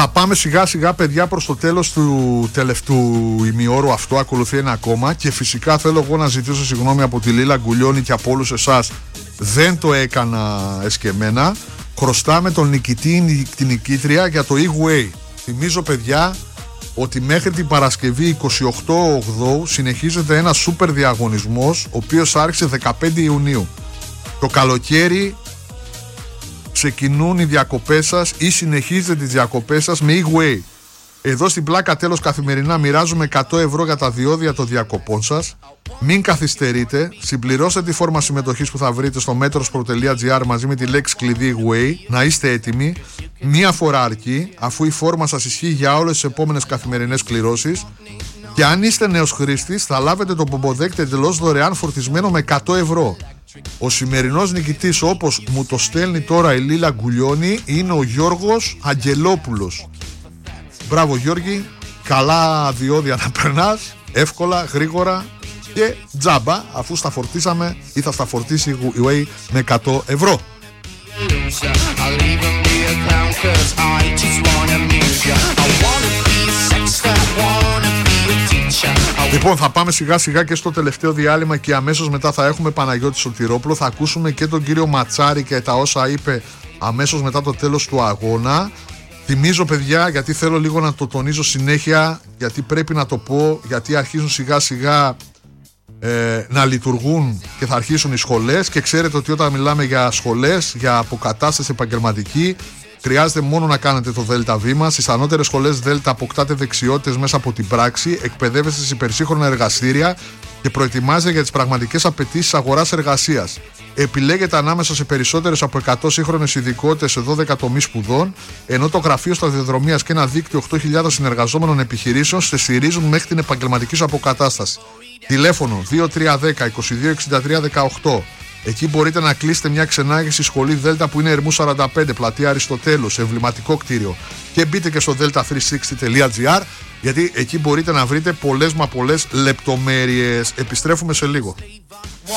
Θα πάμε σιγά σιγά, παιδιά, προς το τέλος του τελευταίου ημιώρου αυτό. Ακολουθεί ένα ακόμα και φυσικά θέλω εγώ να ζητήσω συγγνώμη από τη Λίλα Γκουλιώνη και από όλους εσάς. Δεν το έκανα εσκεμμένα. Χρωστάμε τον νικητή ή την νικήτρια για το e-way. Θυμίζω, παιδιά, ότι μέχρι την Παρασκευή 28 Οκτώου συνεχίζεται ένα σούπερ διαγωνισμός, ο οποίος άρχισε 15 Ιουνίου. Το καλοκαίρι ξεκινούν οι διακοπές σας ή συνεχίζετε τις διακοπές σας με e-way. Εδώ στην Πλάκα Τέλος καθημερινά μοιράζουμε 100 ευρώ για τα διόδια των διακοπών σας. Μην καθυστερείτε, συμπληρώστε τη φόρμα συμμετοχής που θα βρείτε στο metrosport.gr μαζί με τη λέξη κλειδί e-way. Να είστε έτοιμοι, μία φορά αρκεί, αφού η φόρμα σας ισχύει για όλες τις επόμενες καθημερινές κληρώσεις. Και αν είστε νέος χρήστης, θα λάβετε το πομποδέκτη εντελώς δωρεάν φορτισμένο με 100 ευρώ. Ο σημερινός νικητής, όπως μου το στέλνει τώρα η Λίλα Γκουλιώνη, είναι ο Γιώργος Αγγελόπουλος. Μπράβο Γιώργη, καλά διόδια να περνάς, εύκολα, γρήγορα και τζάμπα, αφού στα φορτίσαμε ή θα στα φορτίσει η e-way με 100 ευρώ. Λοιπόν, θα πάμε σιγά σιγά και στο τελευταίο διάλειμμα και αμέσως μετά θα έχουμε Παναγιώτη Σωτηρόπουλο. Θα ακούσουμε και τον κύριο Ματσάρη και τα όσα είπε αμέσως μετά το τέλος του αγώνα. Θυμίζω, παιδιά, γιατί θέλω λίγο να το τονίζω συνέχεια, γιατί πρέπει να το πω, γιατί αρχίζουν σιγά σιγά να λειτουργούν και θα αρχίσουν οι σχολές, και ξέρετε ότι όταν μιλάμε για σχολές, για αποκατάσταση επαγγελματική, χρειάζεται μόνο να κάνετε το ΔΕΛΤΑ βήμα. Στις ανώτερες σχολές ΔΕΛΤΑ αποκτάτε δεξιότητες μέσα από την πράξη, εκπαιδεύεστε σε υπερσύγχρονα εργαστήρια και προετοιμάζετε για τις πραγματικές απαιτήσεις αγοράς εργασίας. Επιλέγετε ανάμεσα σε περισσότερες από 100 σύγχρονες ειδικότητες σε 12 τομείς σπουδών, ενώ το Γραφείο Σταδιοδρομίας και ένα δίκτυο 8.000 συνεργαζόμενων επιχειρήσεων σε στηρίζουν μέχρι την επαγγελματική σου αποκατάσταση. Τηλέφωνο 2310 2263 18. Εκεί μπορείτε να κλείσετε μια ξενάγηση σχολή ΔΕΛΤΑ που είναι Ερμού 45, πλατεία Αριστοτέλου, σε εμβληματικό κτίριο. Και μπείτε και στο delta360.gr, γιατί εκεί μπορείτε να βρείτε πολλές λεπτομέρειες. Επιστρέφουμε σε λίγο.